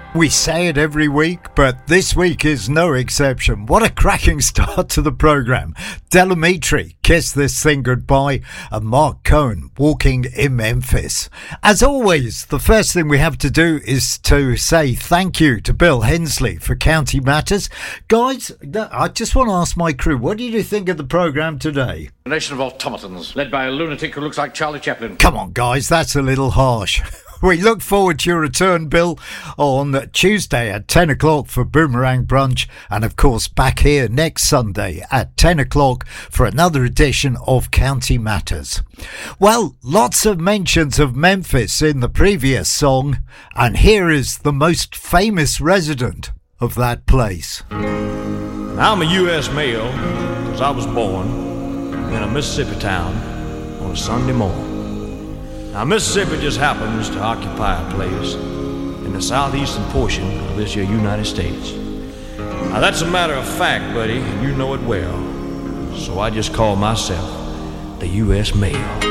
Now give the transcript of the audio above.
We say it every week, but this week is no exception. What a cracking start to the programme. Del Amitri, Kiss This Thing Goodbye, and Mark Cohen, Walking in Memphis. As always, the first thing we have to do is to say thank you to Bill Hensley for County Matters. Guys, I just want to ask my crew, what did you think of the programme today? A nation of automatons, led by a lunatic who looks like Charlie Chaplin. Come on, guys, that's a little harsh. We look forward to your return, Bill, on Tuesday at 10 o'clock for Boomerang Brunch, and of course back here next Sunday at 10 o'clock for another edition of County Matters. Well, lots of mentions of Memphis in the previous song, and here is the most famous resident of that place. I'm a U.S. male because I was born in a Mississippi town on a Sunday morning. Now, Mississippi just happens to occupy a place in the southeastern portion of this here United States. Now, that's a matter of fact, buddy, and you know it well. So I just call myself the U.S. Mail.